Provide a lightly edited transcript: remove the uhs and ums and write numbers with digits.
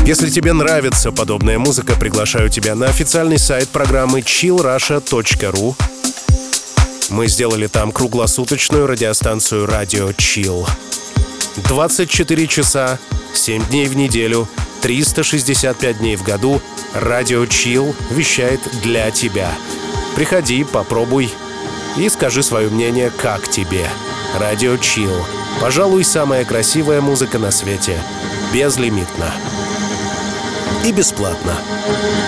Если тебе нравится подобная музыка, приглашаю тебя на официальный сайт программы chillrusha.ru. Мы сделали там круглосуточную радиостанцию «Радио Chill». 24 часа, 7 дней в неделю, 365 дней в году «Радио Chill» вещает для тебя. Приходи, попробуй и скажи свое мнение, как тебе. «Радио Chill». Пожалуй, самая красивая музыка на свете. Безлимитно. И бесплатно.